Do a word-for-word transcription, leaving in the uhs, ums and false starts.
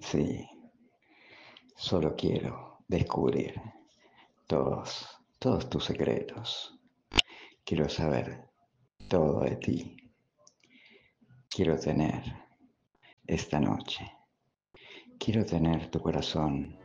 Sí, solo quiero descubrir todos, todos tus secretos. Quiero saber todo de ti. Quiero tener esta noche. Quiero tener tu corazón